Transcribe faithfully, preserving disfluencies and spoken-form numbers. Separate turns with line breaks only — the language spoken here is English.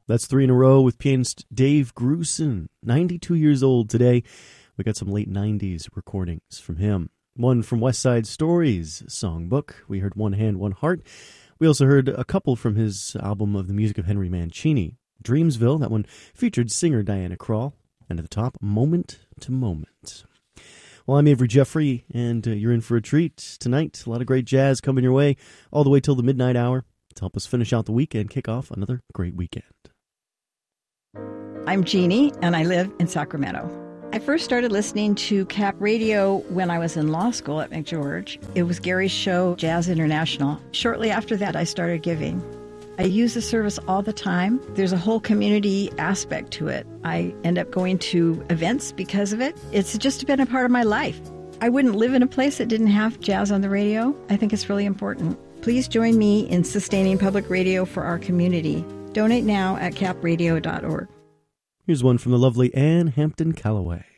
That's three in a row with pianist Dave Grusin, ninety-two years old today. We got some late nineties recordings from him. One from West Side Stories songbook. We heard One Hand, One Heart. We also heard a couple from his album of the music of Henry Mancini. Dreamsville, that one featured singer Diana Krall. And at the top, Moment to Moment. Well, I'm Avery Jeffrey, and uh, you're in for a treat tonight. A lot of great jazz coming your way all the way till the midnight hour to help us finish out the week and kick off another great weekend.
I'm Jeannie, and I live in Sacramento. I first started listening to Cap Radio when I was in law school at McGeorge. It was Gary's show, Jazz International. Shortly after that, I started giving. I use the service all the time. There's a whole community aspect to it. I end up going to events because of it. It's just been a part of my life. I wouldn't live in a place that didn't have jazz on the radio. I think it's really important. Please join me in sustaining public radio for our community. Donate now at cap radio dot org.
Here's one from the lovely Ann Hampton Callaway.